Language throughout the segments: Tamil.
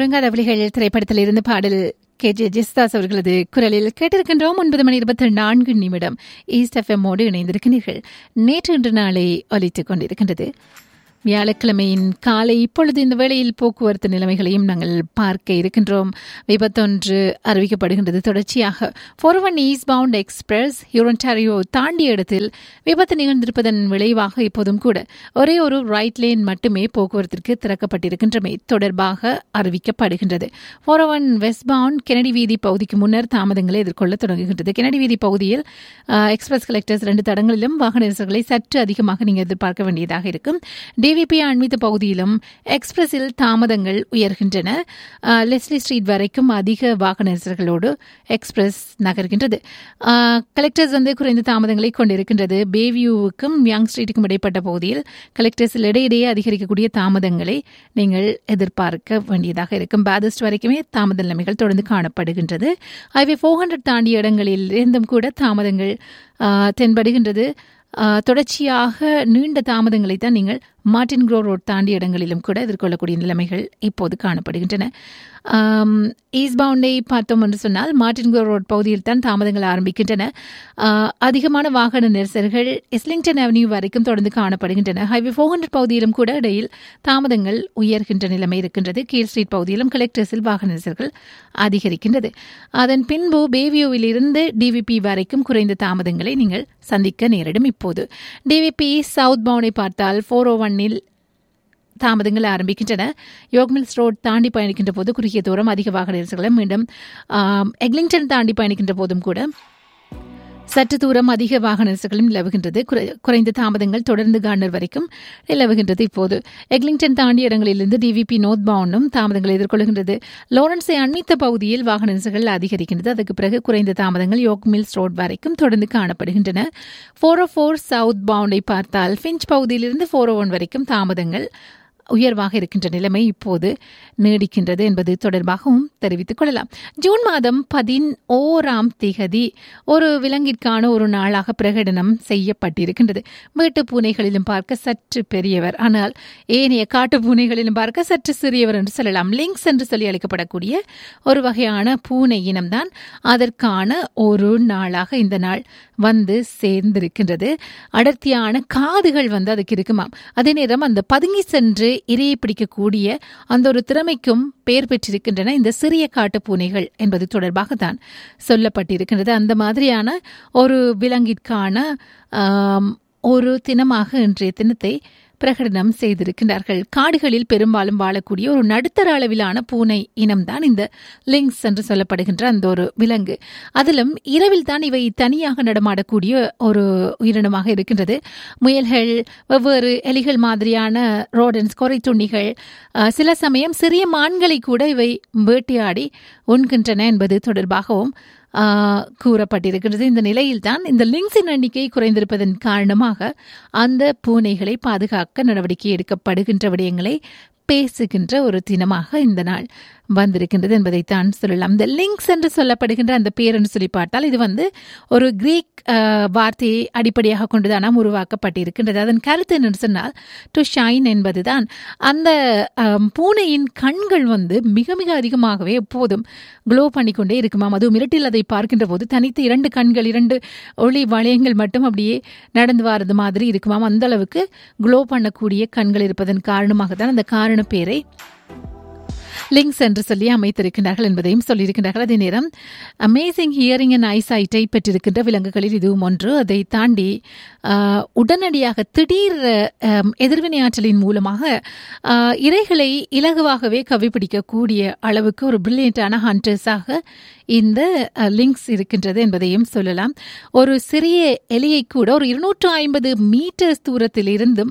உறங்காத விழிகள் திரைப்படத்தில் இருந்து பாடல் KJ ஜெஸ்தாஸ் அவர்களது குரலில் கேட்டிருக்கின்றோம். 9:24 ஈஸ்ட் எஃப்எம்மோடு இணைந்திருக்கிறீர்கள். நேற்று இன்று நாளை ஒலித்துக் கொண்டிருக்கின்றது. வியாழக்கிழமையின் காலை இப்பொழுது இந்த வேளையில் போக்குவரத்து நிலைமைகளையும் நாங்கள் பார்க்க இருக்கின்றோம். விபத்தொன்று அறிவிக்கப்படுகின்றது. தொடர்ச்சியாக 41 ஈஸ்ட் பவுண்ட் எக்ஸ்பிரஸ் யூரன்டாரியோ தாண்டிய இடத்தில் விபத்து நிகழ்ந்திருப்பதன் விளைவாக இப்போதும் கூட ஒரே ஒரு ரைட் லேன் மட்டுமே போக்குவரத்திற்கு திறக்கப்பட்டிருக்கின்றமை தொடர்பாக அறிவிக்கப்படுகின்றது. 41 வெஸ்ட் பவுண்ட் கெனடி வீதி பகுதிக்கு முன்னர் தாமதங்களை எதிர்கொள்ள தொடங்குகின்றது. கெனடி வீதி பகுதியில் எக்ஸ்பிரஸ் கலெக்டர்ஸ் 2 தடங்களிலும் வாகன நெரிசல்களை சற்று அதிகமாக நீங்கள் எதிர்பார்க்க வேண்டியதாக இருக்கும். டிவிபி அண்மித்த பகுதியிலும் எக்ஸ்பிரஸில் தாமதங்கள் உயர்கின்றன. லெஸ்லி ஸ்ட்ரீட் வரைக்கும் அதிக வாகன நெரிசல்களோடு எக்ஸ்பிரஸ் நகர்கின்றது. கலெக்டர்ஸ் குறைந்த தாமதங்களை கொண்டிருக்கின்றது. பேவியூவுக்கும் யங் ஸ்ட்ரீட்டுக்கும் இடைப்பட்ட பகுதியில் கலெக்டர்ஸில் இடையிடையே அதிகரிக்கக்கூடிய தாமதங்களை நீங்கள் எதிர்பார்க்க வேண்டியதாக இருக்கும். பாதஸ்ட் வரைக்குமே தாமத நிலைமைகள் தொடர்ந்து காணப்படுகின்றது. ஹைவே 400 தாண்டிய இடங்களில் இருந்தும் கூட தாமதங்கள் தென்படுகின்றது. தொடர்ச்சியாக நீண்ட தாமதங்களை தான் நீங்கள் மார்டின் க்ரோ ரோட் தாண்டிய இடங்களிலும் கூட எதிர்கொள்ளக்கூடிய நிலைமைகள் இப்போது காணப்படுகின்றன. ஈஸ்ட் பவுண்டை பார்த்தோம் என்று சொன்னால் மார்டின் க்ரோ ரோட் பகுதியில் தான் தாமதங்கள் ஆரம்பிக்கின்றன. அதிகமான வாகன நெரிசல்கள் இஸ்லிங்டன் அவென்யூ வரைக்கும் தொடர்ந்து காணப்படுகின்றன. ஹைவே 400 பகுதியிலும் கூட இடையில் தாமதங்கள் உயர்கின்ற நிலைமை இருக்கின்றது. கீழ் ஸ்ட்ரீட் பகுதியிலும் கலெக்டர்ஸில் வாகன நெரிசல்கள் அதிகரிக்கின்றது. அதன் பின்பு பேவியூவில் இருந்து டிவிபி வரைக்கும் குறைந்த தாமதங்களை நீங்கள் சந்திக்க நேரிடும். இப்போது டிவிபி சவுத் பவுண்டை பார்த்தால் 401 தாமதங்கள் ஆரம்பிக்கின்றன. யோக்மில்ஸ் ரோட் தாண்டி பயணிக்கின்ற போது குறுகிய தூரம் அதிக வாகன நெரிசல்களும் மீண்டும் எக்லிங்டன் தாண்டி பயணிக்கின்ற போதும் கூட சற்று தூரம் அதிக வாகன நெரிசல்களும் நிலவுகின்றது. குறைந்த தாமதங்கள் தொடர்ந்து கார்னர் வரைக்கும் நிலவுகின்றது. இப்போது எக்லிங்டன் தாண்டிய இடங்களிலிருந்து டிவிபி நோர்த் பவுண்டும் தாமதங்களை எதிர்கொள்கின்றது. லாரன்ஸை அண்மித்த பகுதியில் வாகன நெரிசல்கள் அதிகரிக்கின்றது. அதுக்கு பிறகு குறைந்த தாமதங்கள் யோக் மில்ஸ் ரோட் வரைக்கும் தொடர்ந்து காணப்படுகின்றன. 404 சவுத் பவுண்டை பார்த்தால் ஃபின்ச் பகுதியிலிருந்து 401 வரைக்கும் தாமதங்கள் உயர்வாக இருக்கின்ற நிலைமை இப்போது நீடிக்கின்றது என்பது தொடர்பாகவும் தெரிவித்துக் கொள்ளலாம். ஜூன் மாதம் 11 ஒரு விலங்கிற்கான ஒரு நாளாக பிரகடனம் செய்யப்பட்டிருக்கின்றது. வீட்டு பூனைகளிலும் பார்க்க சற்று பெரியவர், ஆனால் ஏனைய காட்டு பூனைகளிலும் பார்க்க சற்று சிறியவர் என்று சொல்லலாம். லிங்க்ஸ் என்று சொல்லி அழைக்கப்படக்கூடிய ஒரு வகையான பூனை இனம்தான் அதற்கான ஒரு நாளாக இந்த நாள் சேர்ந்திருக்கின்றது. அடர்த்தியான காதுகள் அதுக்கு இருக்குமாம். அதே நேரம் அந்த பதுங்கி சென்று இரையை பிடிக்கக்கூடிய அந்த ஒரு திறமைக்கும் பெயர் பெற்றிருக்கின்றன இந்த சிறிய காட்டு பூனைகள் என்பது தொடர்பாக தான் சொல்லப்பட்டிருக்கின்றது. அந்த மாதிரியான ஒரு விலங்கிற்கான ஒரு தினமாக இன்றைய தினத்தை பிரகடனம் செய்திருக்கின்றார்கள். காடுகளில் பெரும்பாலும் வாழக்கூடிய ஒரு நடுத்தர அளவிலான பூனை இனம்தான் இந்த லிங்க்ஸ் என்று சொல்லப்படுகின்ற அந்த ஒரு விலங்கு. அதிலும் இரவில் தான் இவை தனியாக நடமாடக்கூடிய ஒரு உயிரினமாக இருக்கின்றது. முயல்கள், வெவ்வேறு எலிகள் மாதிரியான ரோடன்ஸ், கொரைத்துண்ணிகள், சில சமயம் சிறிய மான்களை கூட இவை வேட்டையாடி உண்கின்றன என்பது தொடர்பாகவும் கூறப்பட்டிருக்கிறது. இந்த நிலையில்தான் இந்த லிங்க்ஸின் எண்ணிக்கை குறைந்திருப்பதன் காரணமாக அந்த பூனைகளை பாதுகாக்க நடவடிக்கை எடுக்கப்படுகின்ற விடயங்களை பேசுகின்ற ஒரு தினமாக இந்த நாள் வந்திருக்கின்றது என்பதைத்தான் சொல்லலாம். இந்த லிங்க்ஸ் என்று சொல்லப்படுகின்ற அந்த பேர் என்று சொல்லி பார்த்தால் இது ஒரு கிரீக் வார்த்தையை அடிப்படையாக கொண்டுதான் உருவாக்கப்பட்டிருக்கின்றது. அதன் கருத்து என்று சொன்னால் டு ஷைன் என்பதுதான். அந்த பூனையின் கண்கள் மிக மிக அதிகமாகவே எப்போதும் க்ளோ பண்ணிக்கொண்டே இருக்குமாம். அதுவும் இருட்டில் அதை பார்க்கின்ற போது தனித்து 2 கண்கள், 2 ஒளி வளையங்கள் மட்டும் அப்படியே நடந்து வாரது மாதிரி இருக்குமாம். அந்த அளவுக்கு க்ளோ பண்ணக்கூடிய கண்கள் இருப்பதன் காரணமாக தான் அந்த காரண பேரை லிங்க்ஸ் என்று சொல்லி அமைத்திருக்கின்றார்கள் என்பதையும் சொல்லியிருக்கின்றார்கள். அதே நேரம் அமேசிங் ஹியரிங் அண்ட் ஐசைட்டை பெற்றிருக்கின்ற விலங்குகளில் இதுவும் ஒன்று. அதை தாண்டி உடனடியாக திடீர் எதிர்வினை ஆற்றலின் மூலமாக இரைகளை இலகுவாகவே கவிப்பிடிக்கக்கூடிய அளவுக்கு ஒரு பிரில்லியண்டான ஹண்டர்ஸாக இந்த லிங்க்ஸ் இருக்கின்றது என்பதையும் சொல்லலாம். ஒரு சிறிய எலியை கூட ஒரு 250 மீட்டர் தூரத்தில் இருந்தும்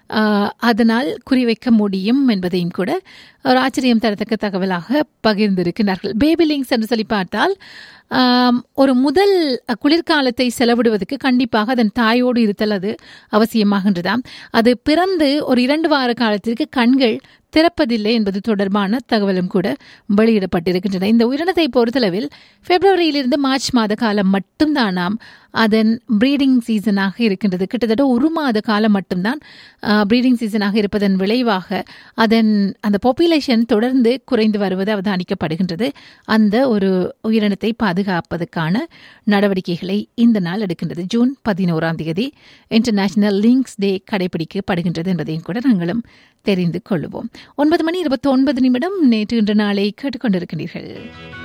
அதனால் குறிவைக்க முடியும் என்பதையும் கூட ஒரு ஆச்சரியம் தரத்தக்க தகவலாக பகிர்ந்திருக்கிறார்கள். பேபி லிங்க்ஸ் என்று சொல்லி பார்த்தால் ஒரு முதல் குளிர்காலத்தை செலவிடுவதற்கு கண்டிப்பாக அதன் தாயோடு இருத்தல் அது அவசியமாகின்றதாம். அது பிறந்து ஒரு 2 வார காலத்திற்கு கண்கள் திறப்பதில்லை என்பது தொடர்பான தகவலும் கூட வெளியிடப்பட்டிருக்கின்றன. இந்த உயிரினத்தை பொறுத்தளவில் பிப்ரவரியிலிருந்து மார்ச் மாத காலம் மட்டும்தானாம் அதன் ப்ரீடிங் சீசனாக இருக்கின்றது. கிட்டத்தட்ட 1 மாத காலம் மட்டும்தான் ப்ரீடிங் சீசனாக இருப்பதன் விளைவாக அதன் அந்த பாப்புலேஷன் பாப்புலேஷன் தொடர்ந்து குறைந்து வருவது அவதானிக்கப்படுகின்றது. அந்த ஒரு உயிரினத்தை பாதுகாப்பதற்கான நடவடிக்கைகளை இந்த நாள் எடுக்கின்றது. ஜூன் 11 இன்டர்நேஷனல் லிங்க்ஸ் டே கடைபிடிக்கப்படுகின்றது என்பதையும் கூட நாங்களும் தெரிந்து கொள்வோம். 9:29 நேற்று இன்று நாளை கேட்டுக்கொண்டிருக்கின்றீர்கள்.